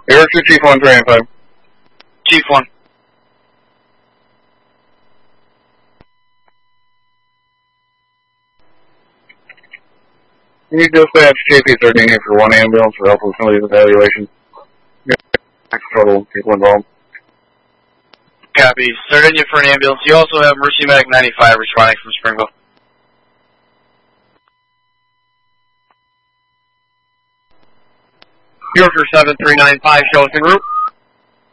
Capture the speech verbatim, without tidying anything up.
Yorkshire Chief one, three nine five. Chief one. Can you dispatch J P thirteen here for one ambulance for help with somebody's evaluation? Yeah, total people involved. Copy. Sardinia for an ambulance. You also have Mercy Medic ninety-five responding from Springville. Yorkshire seven three nine five, show us en route.